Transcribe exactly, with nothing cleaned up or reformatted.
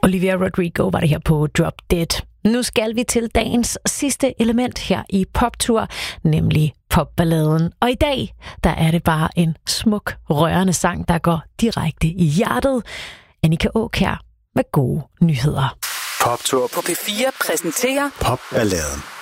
Olivia Rodrigo var det her på Drop Dead. Nu skal vi til dagens sidste element her i Poptur, nemlig popballaden. Og i dag, der er det bare en smuk, rørende sang, der går direkte i hjertet. Annika Aakjær med gode nyheder. Poptur på P fire præsenterer Popballaden.